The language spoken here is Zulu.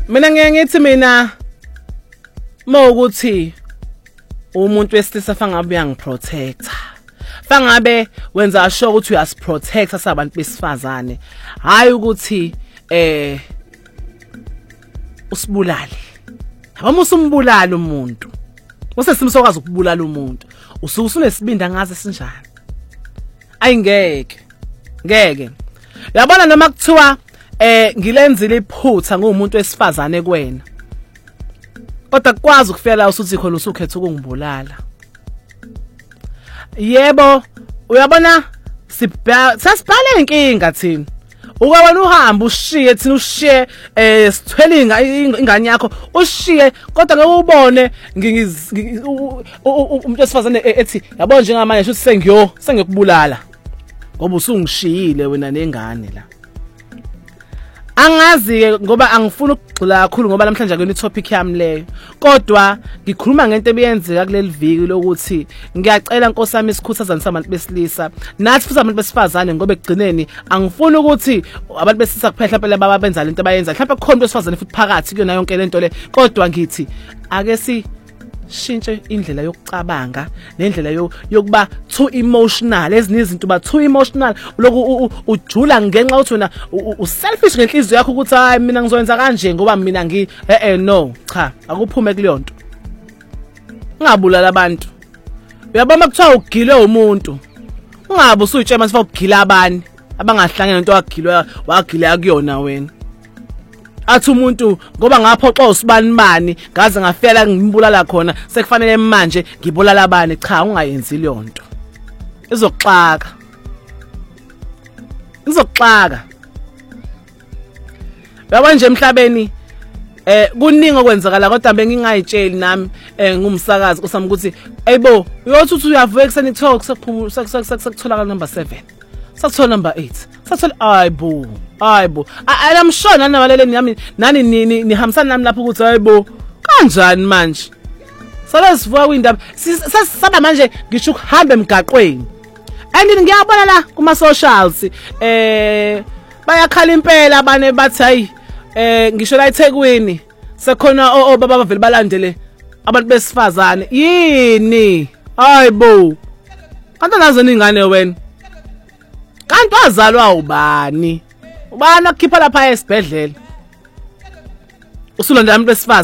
Mina ngeke ngithi mina mawukuthi umuntu wesilisa fangabe uyangiprotecta. Fangabe wenza sure ukuthi uyasiprotecta sabantu besifazane. Hayi ukuthi usibulale. Yabona usumbulala umuntu. Usesimo sokwazi ukubulala umuntu. Usunesibindi ngaze sinjani. Ayingeke. Ngeke. Yabona noma kuthiwa ngilenzile iphutha ngumuntu wesifazane kuwena. Kodwa kwazi ukufika la usuthi khona usukhetha ukungibulala. Yebo, uyabona sasibhale inkinga thina. Ukwabona uhamba ushiye thina ushiye sithwele ingane yakho ushiye kodwa ke ubone umuntu wesifazane ethi yabo njengamanje sho sengiyokubulala ngoba usungishiyile wena nengane la. Angazi ke ngoba angifuni ukugxila kakhulu ngoba namhlanje akuyona itopic yami leyo. Kodwa ngikhuluma ngento ebiyenzeka kuleli viki lokuthi ngiyacela Nkosi yami isikhuthaza sabantu besilisa nathi futhi abantu besifazane ngoba ekugcineni angifuni ukuthi abantu besilisa kuphela phela baba benza lento abayenza mhlawumbe kukhona besifazane futhi phakathi kuyona yonke lento le. Kodwa ngithi ake shintshe indlela yokucabanga nendlela yokuba too emotional. Ezinye izinto ba too emotional lokhu ujula ngenxa ukuthi wena uselfish ngenhliziyo yakho ukuthi hayi mina ngizoyenza kanje ngoba mina no cha akuphume kuleyonto. Ungabulala abantu. Uyabona kuthiwa ugilwe umuntu. Ungabe usuyitshema sifa ukugila abani abangahlangene into wagila kuyona wena. Athi umuntu ngoba ngaphoxa usibani ngaze ngafela ngimbulala khona sekufanele manje ngibulala abani. Cha ungayenzi leyo nto. Izokuxaka. Yabona nje emhlabeni kuningi okwenzakala kodwa bengingayitsheli nami ngumsakazi kusami ukuthi ayibo uyothi uthi uyavuka ekseni talk sekutholakala number 7 sakuthola number 8 sakuthola ayibo I'm sure nanabaleleni yami nani nihambisana nami lapho ukuthi hayibo kanjani manje salesivuka kwindaba sasaba manje ngisho ukuhamba emgaqweni and ngiyabona la kuma socials bayakhala impela abane bathi hayi ngisho la eThekwini sekhona obaba bavele balandele abantu besifazane yini hayibo kanti nazo ningane wena kanti wazalwa ubani akukhipha lapha esibhedlela usulandela abantu besifazane.